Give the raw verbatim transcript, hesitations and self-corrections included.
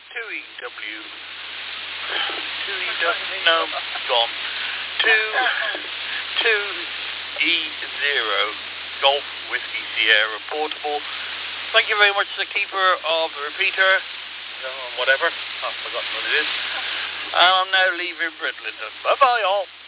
two E W, two E W, no, gone, two, two E zero, Golf Whiskey Sierra Portable. Thank you very much to the keeper of the repeater, whatever, I've forgotten what it is, and I'm now leaving Bridlington. Bye bye all.